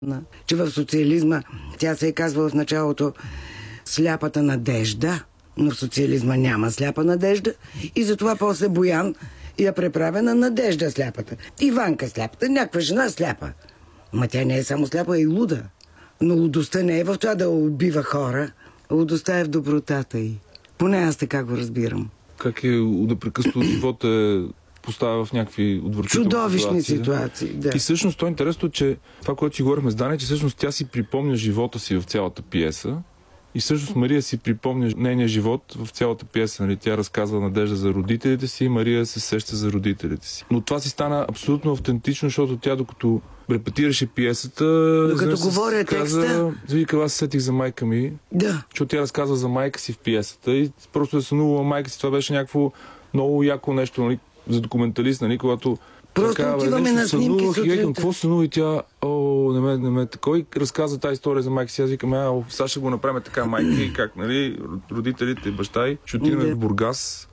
че в социализма тя се е казвала в началото сляпата надежда, но в социализма няма сляпа надежда и затова после Боян я преправя на Надежда сляпата. Иванка сляпата, някаква жена сляпа. Ма тя не е само сляпа, и луда. Но лудостта не е в това да убива хора. Лудостта е в добротата й. Поне аз така го разбирам. Как е непрекъснато живота поставя в някакви отвратителни чудовищни ситуации. Да. И всъщност то е интересно, че това, което си говорихме с Дани, че всъщност тя си припомня живота си в цялата пиеса. И всъщност Мария си припомня нейния живот в цялата пиеса. Нали? Тя разказва Надежда за родителите си и Мария се сеща за родителите си. Но това си стана абсолютно автентично, защото тя, докато репетираше пиесата, докато говоря текста, вика, аз се сетих за майка ми. Да. Защото тя разказва за майка си в пиесата и просто е сънувала майка си. Това беше някакво много яко нещо, нали? За документалист, нали? Когато просто отиваме на снимки сутринта. Какво сънува и тя? Не ме такой разказва тази история за майка си. Аз викам, сега ще го направим така, майка и как, нали? Родителите, баща й, ще отидем в Бургас.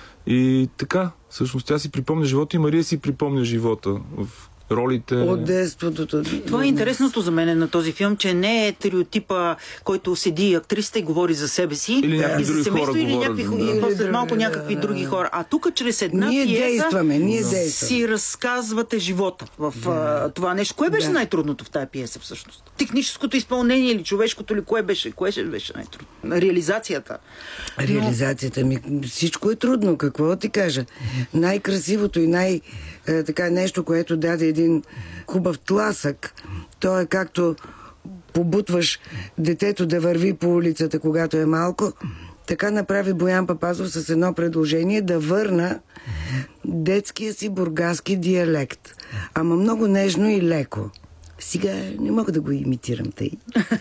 И така, всъщност тя си припомня живота и Мария си припомня живота в ролите. От детството. Това е интересното за мен на този филм, че не е стереотипа, който седи актрисата и говори за себе си. Или някакви други хора или говорят. малко някакви други хора. А тук чрез една ние пиеса действаме. си разказвате живота в това нещо. Кое беше най-трудното в тази пиеса всъщност? Техническото изпълнение или човешкото ли? Кое беше най-трудно? Реализацията. Реализацията ми. Всичко е трудно. Какво ти кажа? Най-красивото и така нещо, което даде един хубав тласък. То е както побутваш детето да върви по улицата, когато е малко. Така направи Боян Папазов с едно предложение да върна детския си бургаски диалект. Ама много нежно и леко. Сега не мога да го имитирам тъй.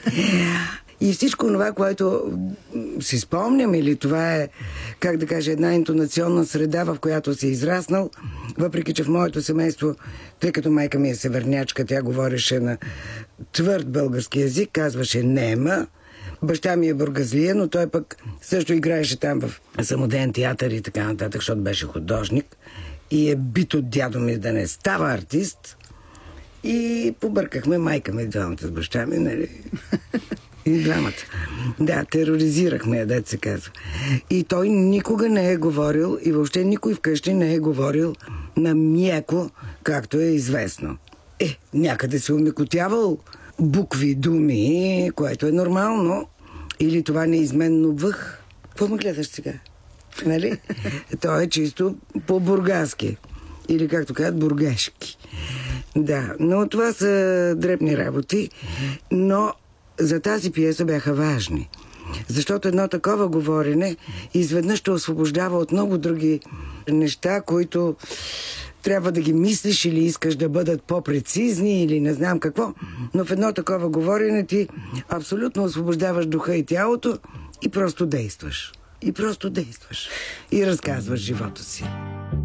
И всичко това, което си спомням, или това е, как да кажа, една интонационна среда, в която си израснал, въпреки че в моето семейство, тъй като майка ми е севернячка, тя говореше на твърд български език, казваше нема. Баща ми е бургазлия, но той пък също играеше там в самодеен театър и така нататък, защото беше художник. И е бит от дядо ми да не става артист. И побъркахме майка ми двамата с баща ми, нали? И двамата. Да, тероризирахме я, дет се казва. И той никога не е говорил, и въобще никой вкъщи не е говорил на меко, както е известно. Някъде се умекотявал букви, думи, което е нормално. Или това неизменно въх. Какво ме гледаш сега? Нали? То е чисто по-бургаски. Или, както казват, бургешки. Да, но това са дребни работи, но за тази пиеса бяха важни. Защото едно такова говорене изведнъж те освобождава от много други неща, които трябва да ги мислиш или искаш да бъдат по-прецизни или не знам какво. Но в едно такова говорене ти абсолютно освобождаваш духа и тялото и просто действаш. И разказваш живота си.